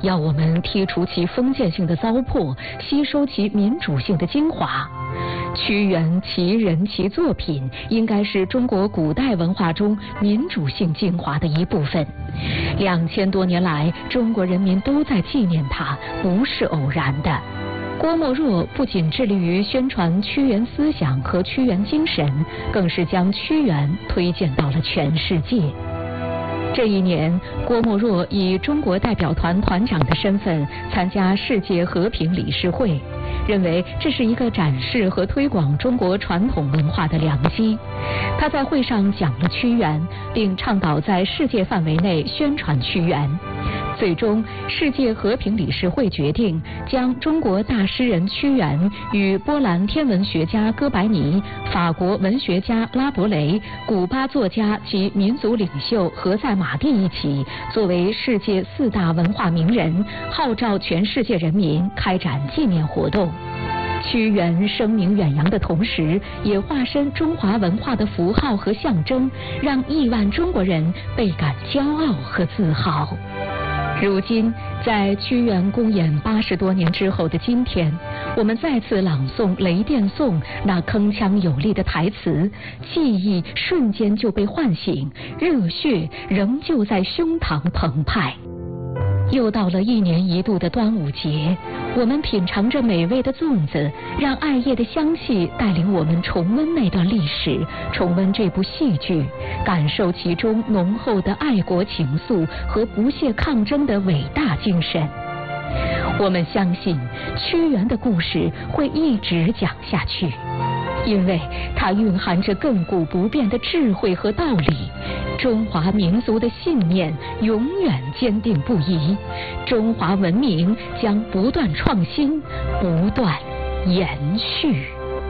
要我们剔除其封建性的糟粕，吸收其民主性的精华。屈原其人其作品应该是中国古代文化中民主性精华的一部分。2000多年来，中国人民都在纪念他，不是偶然的。郭沫若不仅致力于宣传屈原思想和屈原精神，更是将屈原推荐到了全世界。这一年，郭沫若以中国代表团团长的身份参加世界和平理事会，认为这是一个展示和推广中国传统文化的良机。他在会上讲了屈原，并倡导在世界范围内宣传屈原。最终，世界和平理事会决定将中国大诗人屈原与波兰天文学家哥白尼、法国文学家拉伯雷、古巴作家及民族领袖何塞马蒂一起，作为世界4大文化名人，号召全世界人民开展纪念活动。屈原声名远扬的同时，也化身中华文化的符号和象征，让亿万中国人倍感骄傲和自豪。如今，在屈原公演80多年之后的今天，我们再次朗诵《雷电颂》那铿锵有力的台词，记忆瞬间就被唤醒，热血仍旧在胸膛澎湃。又到了1年1度的端午节，我们品尝着美味的粽子，让艾叶的香气带领我们重温那段历史，重温这部戏剧，感受其中浓厚的爱国情愫和不懈抗争的伟大精神。我们相信屈原的故事会一直讲下去，因为它蕴含着亘古不变的智慧和道理。中华民族的信念永远坚定不移，中华文明将不断创新，不断延续。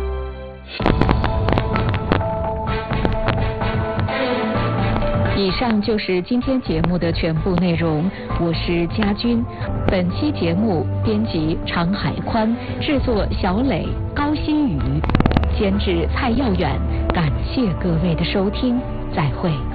以上就是今天节目的全部内容，我是佳君。本期节目编辑常海宽，制作小磊、高新宇，监制蔡耀远。感谢各位的收听，再会。